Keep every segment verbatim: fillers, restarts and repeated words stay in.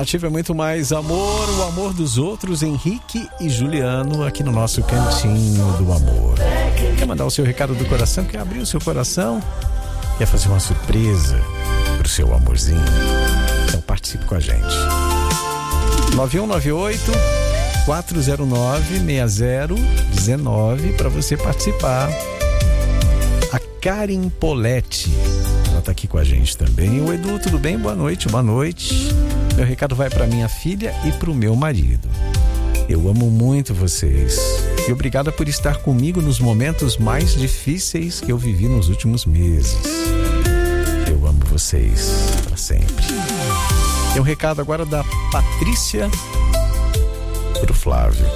Nativa é muito mais amor, o amor dos outros, Henrique e Juliano, aqui no nosso Cantinho do Amor. Quer mandar o seu recado do coração? Quer abrir o seu coração? Quer fazer uma surpresa pro seu amorzinho? Então participe com a gente. nove um nove oito, quatro zero nove, seis zero um nove para você participar. A Karen Poletti, ela tá aqui com a gente também. O Edu, tudo bem? Boa noite, boa noite. Meu recado vai para minha filha e pro meu marido. Eu amo muito vocês e obrigada por estar comigo nos momentos mais difíceis que eu vivi nos últimos meses. Eu amo vocês para sempre. Tem um recado agora da Patrícia pro Flávio.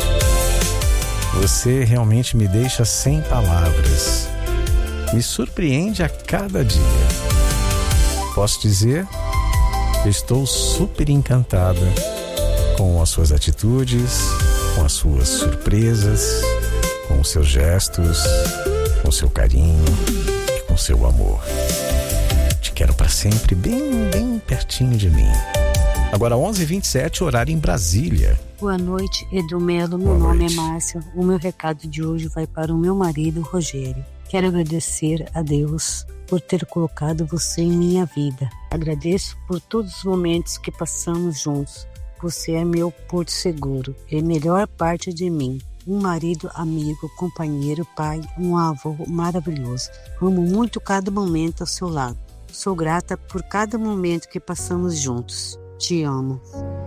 Você realmente me deixa sem palavras. Me surpreende a cada dia. Posso dizer, eu estou super encantada com as suas atitudes, com as suas surpresas, com os seus gestos, com o seu carinho e com o seu amor. Te quero para sempre, bem, bem pertinho de mim. Agora onze e vinte e sete, horário em Brasília. Boa noite, Edu Melo. Meu nome é Márcia. O meu recado de hoje vai para o meu marido, Rogério. Quero agradecer a Deus por ter colocado você em minha vida. Agradeço por todos os momentos que passamos juntos. Você é meu porto seguro, é a melhor parte de mim. Um marido, amigo, companheiro, pai, um avô maravilhoso. Amo muito cada momento ao seu lado. Sou grata por cada momento que passamos juntos. Te amo.